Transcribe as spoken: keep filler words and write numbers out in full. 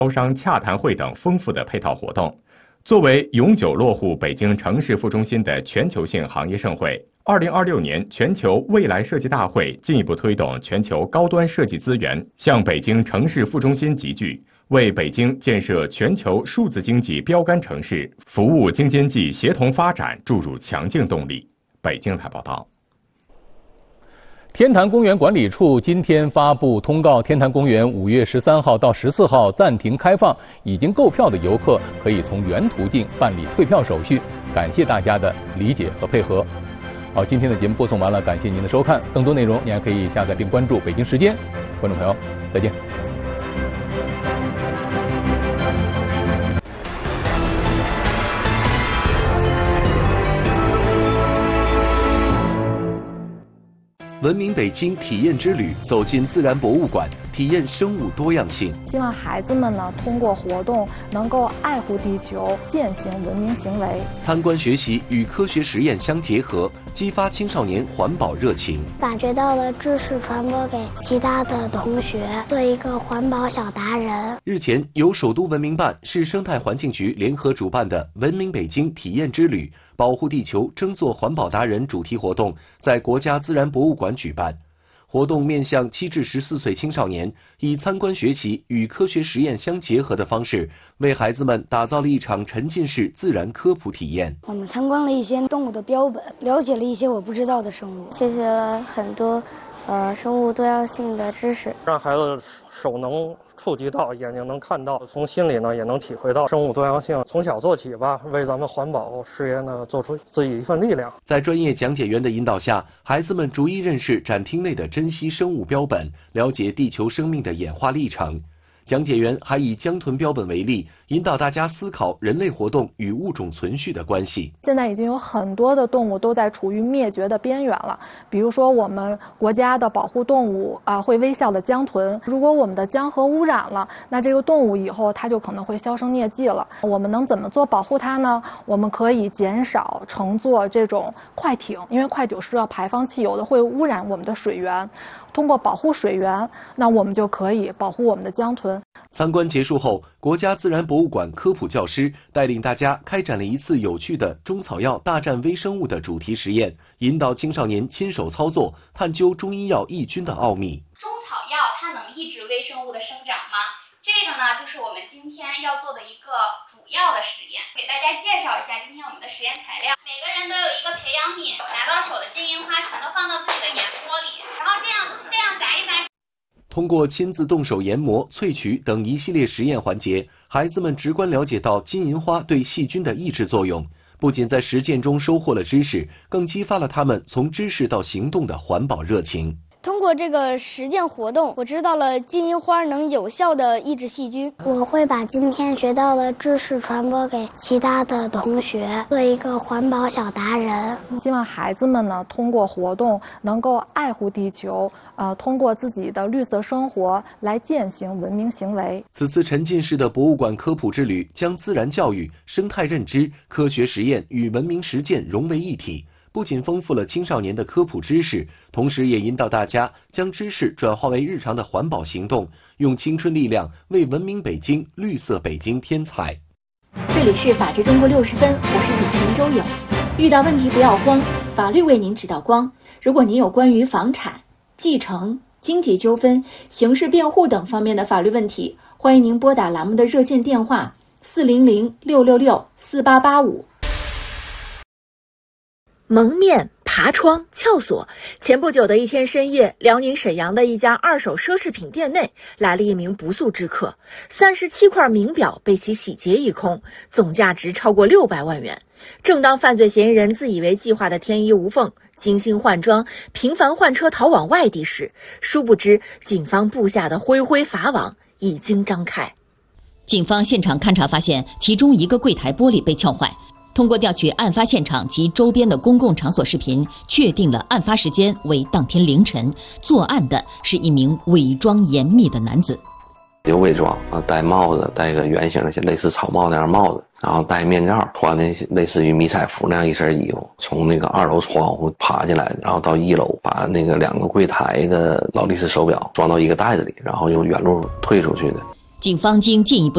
招商洽谈会等丰富的配套活动。作为永久落户北京城市副中心的全球性行业盛会，二零二六年全球未来设计大会进一步推动全球高端设计资源向北京城市副中心集聚，为北京建设全球数字经济标杆城市、服务京津冀协同发展注入强劲动力。北京台报道。 天坛公园管理处今天发布通告，天坛公园五月十三号到十四号暂停开放，已经购票的游客可以从原途径办理退票手续。感谢大家的理解和配合。好，今天的节目播送完了，感谢您的收看。更多内容您还可以下载并关注北京时间。观众朋友，再见。 文明北京体验之旅，走进自然博物馆，体验生物多样性。 希望孩子们呢，通过活动能够爱护地球，践行文明行为。 参观学习与科学实验相结合，激发青少年环保热情。 把学到的知识传播给其他的同学，做一个环保小达人。 日前，由首都文明办、市生态环境局联合主办的“文明北京体验之旅”保护地球，争做环保达人主题活动在国家自然博物馆举办。活动面向七至十四岁青少年，以参观学习与科学实验相结合的方式，为孩子们打造了一场沉浸式自然科普体验。 我们参观了一些动物的标本，了解了一些我不知道的生物， 学习了很多呃生物多样性的知识， 让孩子手能触及到，眼睛能看到，从心里呢也能体会到生物多样性。从小做起吧，为咱们环保事业呢做出自己一份力量。 在专业讲解员的引导下，孩子们逐一认识展厅内的珍稀生物标本，了解地球生命的演化历程。讲解员还以江豚标本为例，引导大家思考人类活动与物种存续的关系。 现在已经有很多的动物都在处于灭绝的边缘了，比如说我们国家的保护动物啊，会微笑的江豚。如果我们的江河污染了，那这个动物以后它就可能会销声匿迹了。我们能怎么做保护它呢？我们可以减少乘坐这种快艇，因为快艇是要排放汽油的，会污染我们的水源。通过保护水源，那我们就可以保护我们的江豚。 参观结束后，国家自然博物馆科普教师带领大家开展了一次有趣的中草药大战微生物的主题实验，引导青少年亲手操作，探究中医药抑菌的奥秘。 中草药它能抑制微生物的生长吗？这个呢，就是我们今天要做的一个主要的实验，给大家介绍一下今天我们的实验材料。每个人都有一个培养皿，拿到手的金银花全都放到自己的研钵里，然后这样这样砸一砸。 通过亲自动手研磨、萃取等一系列实验环节，孩子们直观了解到金银花对细菌的抑制作用，不仅在实践中收获了知识，更激发了他们从知识到行动的环保热情。 通过这个实践活动，我知道了金银花能有效地抑制细菌。 我会把今天学到的知识传播给其他的同学，做一个环保小达人。 希望孩子们呢，通过活动能够爱护地球，呃，通过自己的绿色生活来践行文明行为。 此次沉浸式的博物馆科普之旅，将自然教育、生态认知、科学实验与文明实践融为一体。不仅丰富了青少年的科普知识，同时也引导大家将知识转化为日常的环保行动，用青春力量为文明北京、绿色北京添彩。 这里是法治中国六十分，我是主持人周勇。遇到问题不要慌，法律为您指导光。如果您有关于房产、继承、经济纠纷、刑事辩护等方面的法律问题，欢迎您拨打栏目的热线电话四零零六六六四八八五。 蒙面、爬窗、撬锁。前不久的一天深夜，辽宁沈阳的一家二手奢侈品店内来了一名不速之客，三十七块名表被其洗劫一空，总价值超过六百万元。正当犯罪嫌疑人自以为计划的天衣无缝，精心换装、频繁换车逃往外地时，殊不知警方布下的恢恢法网已经张开。 警方现场勘查发现，其中一个柜台玻璃被撬坏。通过调取案发现场及周边的公共场所视频，确定了案发时间为当天凌晨，作案的是一名伪装严密的男子。 有伪装啊，戴帽子，戴个圆形的类似草帽那样帽子，然后戴面罩，穿的类似于迷彩服那样一身衣服，从那个二楼窗户爬进来的，然后到一楼，把那个两个柜台的劳力士手表装到一个袋子里，然后用原路退出去的。 警方经进一步